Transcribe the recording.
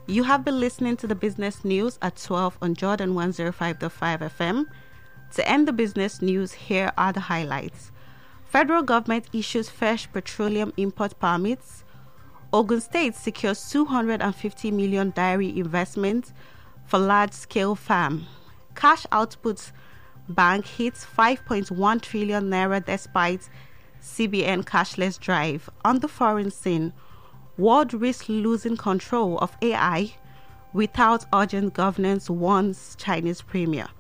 You have been listening to the business news at 12 on Jordan 105.5 FM. To end the business news, here are the highlights. Federal government issues fresh petroleum import permits. Ogun State secures 250 million dairy investment for large-scale farm. Cash outputs bank hits 5.1 trillion naira despite CBN cashless drive. On the foreign scene, world risks losing control of AI without urgent governance, warns Chinese premier.